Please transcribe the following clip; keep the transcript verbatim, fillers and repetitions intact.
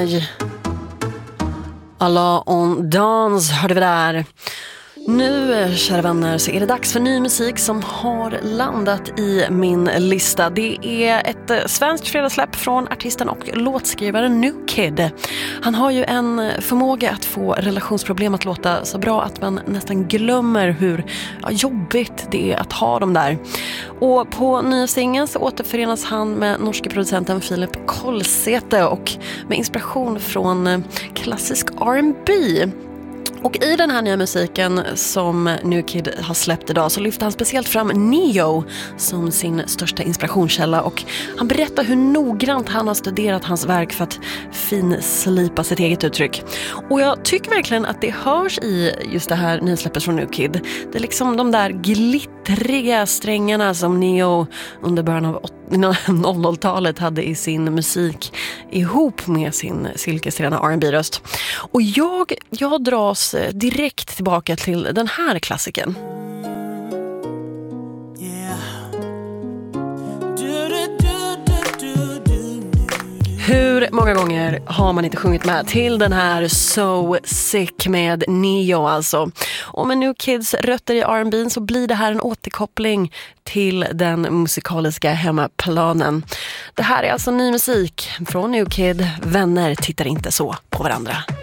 Aïe. Alla on dans hörde vi där. Nu, kära vänner, så är det dags för ny musik som har landat i min lista. Det är ett svenskt fredagssläpp från artisten och låtskrivaren New Kid. Han har ju en förmåga att få relationsproblem att låta så bra att man nästan glömmer hur ja, jobbigt det är att ha dem där. Och på nya singeln så återförenas han med norska producenten Philip Kolsete och med inspiration från klassisk R and B. Och i den här nya musiken som New Kid har släppt idag så lyfter han speciellt fram Neo som sin största inspirationskälla, och han berättar hur noggrant han har studerat hans verk för att finslipa sitt eget uttryck. Och jag tycker verkligen att det hörs i just det här nysläppet från New Kid. Det är liksom de där glittriga strängarna som Neo under början av noll noll-talet hade i sin musik ihop med sin silkestrena R and B-röst. Och jag, jag dras direkt tillbaka till den här klassiken. Hur många gånger har man inte sjungit med till den här So Sick med Neo alltså. Och med New Kids rötter i R and B så blir det här en återkoppling till den musikaliska hemmaplanen. Det här är alltså ny musik från New Kid. Vänner tittar inte så på varandra.